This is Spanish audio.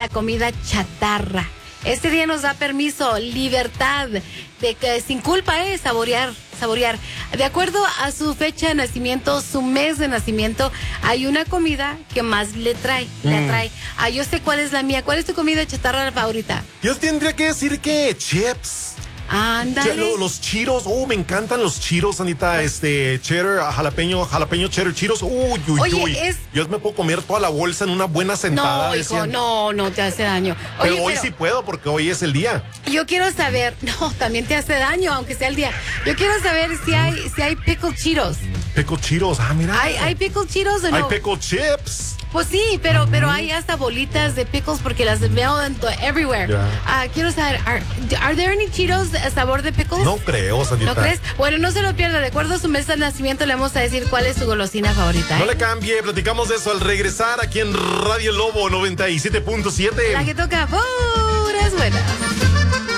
la comida chatarra. Este día nos da permiso, libertad, de que sin culpa saborear. De acuerdo a su fecha de nacimiento, su mes de nacimiento, hay una comida que más le atrae. Yo sé cuál es la mía. ¿Cuál es tu comida chatarra favorita? Yo tendría que decir que chips. Ándale. Los chiros, me encantan los chiros, Anita, cheddar, jalapeño cheddar, chiros, Oye, yo me puedo comer toda la bolsa en una buena sentada. No, hijo, no te hace daño. Oye, pero hoy sí puedo porque hoy es el día. Yo quiero saber, también te hace daño, aunque sea el día. Yo quiero saber si hay pickle Cheetos. Pickle Cheetos, mira. ¿Hay pickle Cheetos o no? Hay pickle chips. Pues sí, pero hay hasta bolitas de pickles porque las veo everywhere. Yeah. Quiero saber, ¿are there any Cheetos sabor de pickles? No creo, Sanita. ¿No crees? Bueno, no se lo pierda. De acuerdo a su mes de nacimiento, le vamos a decir cuál es su golosina favorita. No le cambie, platicamos de eso al regresar aquí en Radio Lobo 97.7. La que toca. ¡Boo!